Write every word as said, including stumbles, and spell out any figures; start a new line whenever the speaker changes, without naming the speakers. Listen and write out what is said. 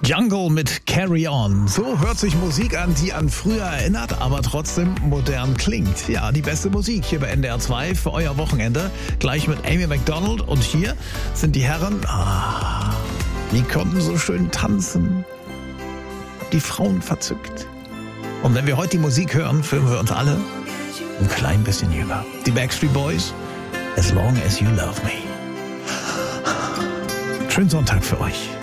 Jungle mit Carry On. So hört sich Musik an, die an früher erinnert, aber trotzdem modern klingt. Ja, die beste Musik hier bei N D R zwei für euer Wochenende. Gleich mit Amy Macdonald. Und hier sind die Herren, ah, die konnten so schön tanzen. Die Frauen verzückt. Und wenn wir heute die Musik hören, fühlen wir uns alle ein klein bisschen jünger. Die Backstreet Boys, As Long As You Love Me. Schönen Sonntag für euch.